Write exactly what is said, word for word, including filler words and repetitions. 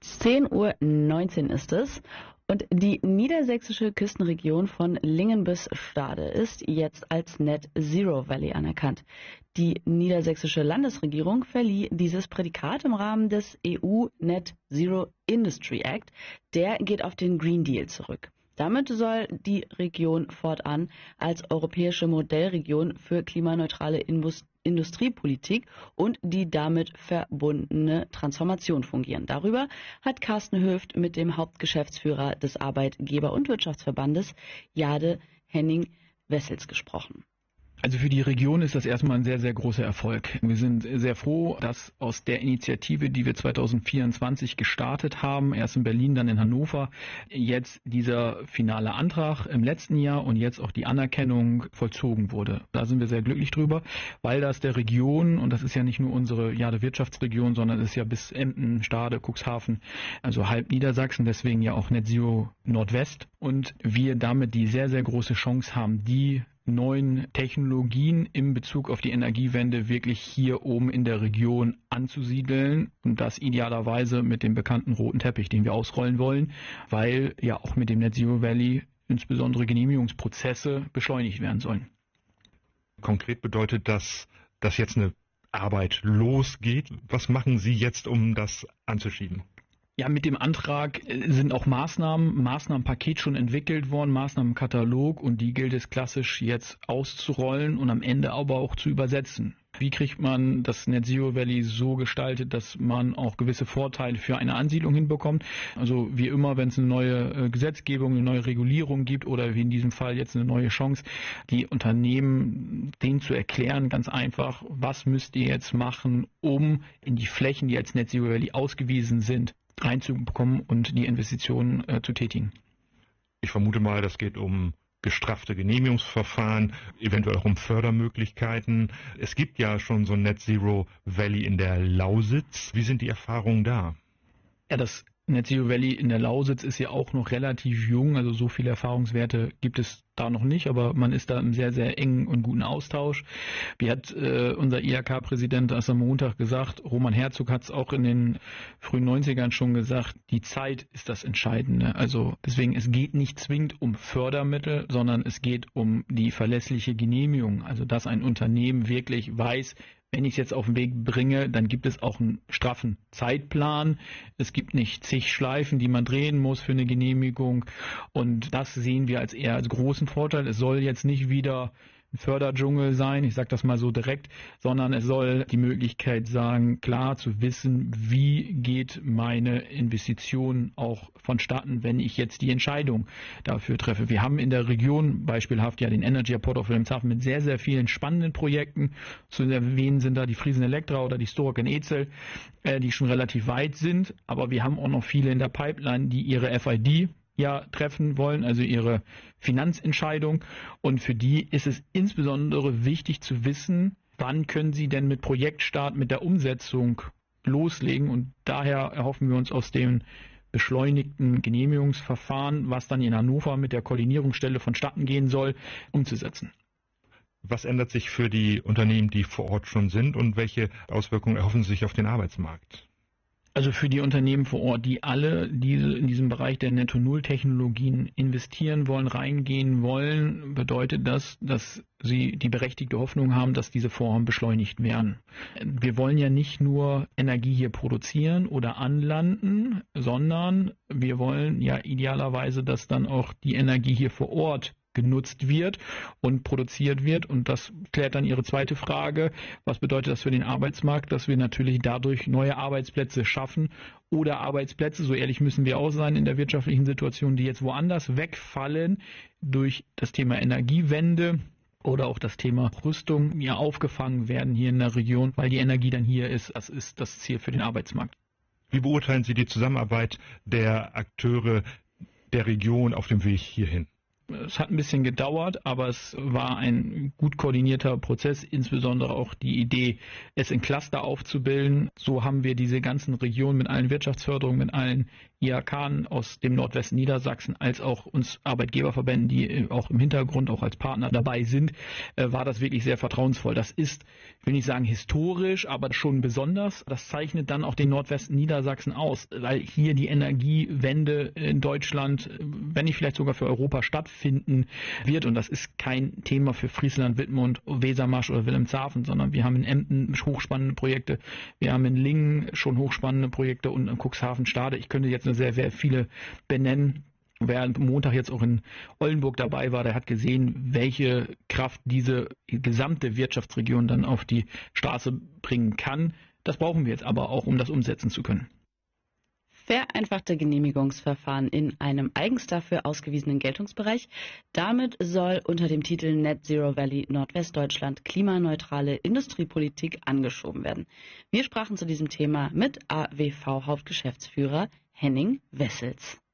zehn Uhr neunzehn ist es und die niedersächsische Küstenregion von Lingen bis Stade ist jetzt als Net Zero Valley anerkannt. Die niedersächsische Landesregierung verlieh dieses Prädikat im Rahmen des E U Net Zero Industry Act. Der geht auf den Green Deal zurück. Damit soll die Region fortan als europäische Modellregion für klimaneutrale Industriepolitik und die damit verbundene Transformation fungieren. Darüber hat Carsten Höft mit dem Hauptgeschäftsführer des Arbeitgeber- und Wirtschaftsverbandes Jade Henning-Wessels gesprochen. Also für die Region ist das erstmal ein sehr, sehr großer Erfolg. Wir sind sehr froh, dass aus der Initiative, die wir zweitausendvierundzwanzig gestartet haben, erst in Berlin, dann in Hannover, jetzt dieser finale Antrag im letzten Jahr und jetzt auch die Anerkennung vollzogen wurde. Da sind wir sehr glücklich drüber, weil das der Region, und das ist ja nicht nur unsere Jade Wirtschaftsregion, sondern es ist ja bis Emden, Stade, Cuxhaven, also halb Niedersachsen, deswegen ja auch Net Zero Nordwest. Und wir damit die sehr, sehr große Chance haben, die neuen Technologien in Bezug auf die Energiewende wirklich hier oben in der Region anzusiedeln und das idealerweise mit dem bekannten roten Teppich, den wir ausrollen wollen, weil ja auch mit dem Net Zero Valley insbesondere Genehmigungsprozesse beschleunigt werden sollen. Konkret bedeutet das, dass jetzt eine Arbeit losgeht. Was machen Sie jetzt, um das anzuschieben? Ja, mit dem Antrag sind auch Maßnahmen, Maßnahmenpaket schon entwickelt worden, Maßnahmenkatalog, und die gilt es klassisch jetzt auszurollen und am Ende aber auch zu übersetzen. Wie kriegt man das Net Zero Valley so gestaltet, dass man auch gewisse Vorteile für eine Ansiedlung hinbekommt? Also wie immer, wenn es eine neue Gesetzgebung, eine neue Regulierung gibt oder wie in diesem Fall jetzt eine neue Chance, die Unternehmen denen zu erklären, ganz einfach, was müsst ihr jetzt machen, um in die Flächen, die als Net Zero Valley ausgewiesen sind, reinzubekommen und die Investitionen äh, zu tätigen. Ich vermute mal, das geht um gestraffte Genehmigungsverfahren, eventuell auch um Fördermöglichkeiten. Es gibt ja schon so ein Net Zero Valley in der Lausitz. Wie sind die Erfahrungen da? Ja, das Net Zero Valley in der Lausitz ist ja auch noch relativ jung, also so viele Erfahrungswerte gibt es da noch nicht, aber man ist da im sehr, sehr engen und guten Austausch. Wie hat äh, unser I H K-Präsident erst am Montag gesagt, Roman Herzog hat es auch in den frühen neunzigern schon gesagt, die Zeit ist das Entscheidende. Also deswegen, es geht nicht zwingend um Fördermittel, sondern es geht um die verlässliche Genehmigung, also dass ein Unternehmen wirklich weiß, wenn ich es jetzt auf den Weg bringe, dann gibt es auch einen straffen Zeitplan. Es gibt nicht zig Schleifen, die man drehen muss für eine Genehmigung. Und das sehen wir als eher als großen Vorteil. Es soll jetzt nicht wieder ein Förderdschungel sein, ich sage das mal so direkt, sondern es soll die Möglichkeit sein, klar zu wissen, wie geht meine Investition auch vonstatten, wenn ich jetzt die Entscheidung dafür treffe. Wir haben in der Region beispielhaft ja den Energy Port of Wilhelmshaven mit sehr, sehr vielen spannenden Projekten. Zu erwähnen sind da die Friesen Elektra oder die Stork in Ezel, äh, die schon relativ weit sind, aber wir haben auch noch viele in der Pipeline, die ihre F I D ja treffen wollen, also ihre Finanzentscheidung. Und für die ist es insbesondere wichtig zu wissen, wann können sie denn mit Projektstart, mit der Umsetzung loslegen. Und daher erhoffen wir uns aus dem beschleunigten Genehmigungsverfahren, was dann in Hannover mit der Koordinierungsstelle vonstatten gehen soll, umzusetzen. Was ändert sich für die Unternehmen, die vor Ort schon sind, und welche Auswirkungen erhoffen Sie sich auf den Arbeitsmarkt? Also für die Unternehmen vor Ort, die alle diese in diesem Bereich der Netto-Null-Technologien investieren wollen, reingehen wollen, bedeutet das, dass sie die berechtigte Hoffnung haben, dass diese Vorhaben beschleunigt werden. Wir wollen ja nicht nur Energie hier produzieren oder anlanden, sondern wir wollen ja idealerweise, dass dann auch die Energie hier vor Ort genutzt wird und produziert wird. Und das klärt dann Ihre zweite Frage. Was bedeutet das für den Arbeitsmarkt? Dass wir natürlich dadurch neue Arbeitsplätze schaffen oder Arbeitsplätze, so ehrlich müssen wir auch sein in der wirtschaftlichen Situation, die jetzt woanders wegfallen durch das Thema Energiewende oder auch das Thema Rüstung, ja aufgefangen werden hier in der Region, weil die Energie dann hier ist. Das ist das Ziel für den Arbeitsmarkt. Wie beurteilen Sie die Zusammenarbeit der Akteure der Region auf dem Weg hierhin? Es hat ein bisschen gedauert, aber es war ein gut koordinierter Prozess, insbesondere auch die Idee, es in Cluster aufzubilden. So haben wir diese ganzen Regionen mit allen Wirtschaftsförderungen, mit allen I H K aus dem Nordwesten Niedersachsen, als auch uns Arbeitgeberverbänden, die auch im Hintergrund auch als Partner dabei sind, war das wirklich sehr vertrauensvoll. Das ist, ich will nicht sagen historisch, aber schon besonders. Das zeichnet dann auch den Nordwesten Niedersachsen aus, weil hier die Energiewende in Deutschland, wenn nicht vielleicht sogar für Europa stattfindet, finden wird. Und das ist kein Thema für Friesland, Wittmund, Wesermarsch oder Wilhelmshaven, sondern wir haben in Emden hochspannende Projekte, wir haben in Lingen schon hochspannende Projekte und in Cuxhaven, Stade. Ich könnte jetzt nur sehr, sehr viele benennen. Wer am Montag jetzt auch in Oldenburg dabei war, der hat gesehen, welche Kraft diese gesamte Wirtschaftsregion dann auf die Straße bringen kann. Das brauchen wir jetzt aber auch, um das umsetzen zu können. Vereinfachte Genehmigungsverfahren in einem eigens dafür ausgewiesenen Geltungsbereich. Damit soll unter dem Titel Net Zero Valley Nordwestdeutschland klimaneutrale Industriepolitik angeschoben werden. Wir sprachen zu diesem Thema mit A W V-Hauptgeschäftsführer Henning Wessels.